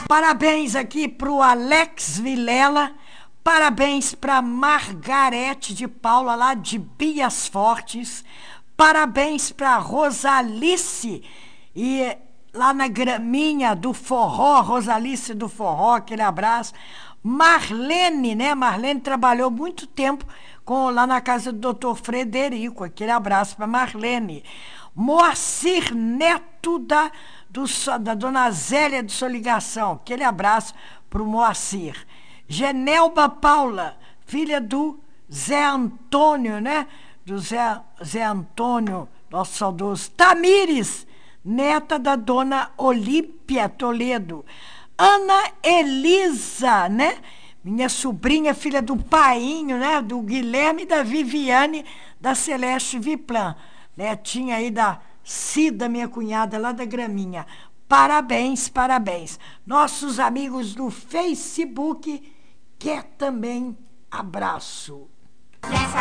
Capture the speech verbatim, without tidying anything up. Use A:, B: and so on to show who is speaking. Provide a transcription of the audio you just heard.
A: Parabéns aqui para o Alex Vilela, parabéns para Margarete de Paula, lá de Bias Fortes, parabéns para Rosalice, e lá na Graminha do Forró, Rosalice do Forró, aquele abraço. Marlene, né? Marlene trabalhou muito tempo com, lá na casa do doutor Frederico, aquele abraço para Marlene. Moacir Neto da, do, da dona Zélia de Soligação, aquele abraço para o Moacir. Genelba Paula, filha do Zé Antônio, né? Do Zé, Zé Antônio, nosso saudoso. Tamires, neta da dona Olímpia Toledo. Ana Elisa, né? Minha sobrinha, filha do Painho, né? Do Guilherme e da Viviane, da Celeste Viplan. Netinha aí da Cida, minha cunhada, lá da Graminha. Parabéns, parabéns. Nossos amigos do Facebook, quer também abraço.